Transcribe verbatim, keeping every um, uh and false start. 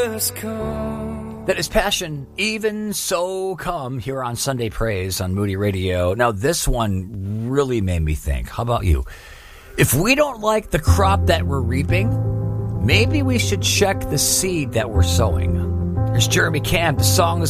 That is Passion, Even So Come, here on Sunday Praise on Moody Radio. Now, this one really made me think. How about you? If we don't like the crop that we're reaping, maybe we should check the seed that we're sowing. There's Jeremy Camp. The song is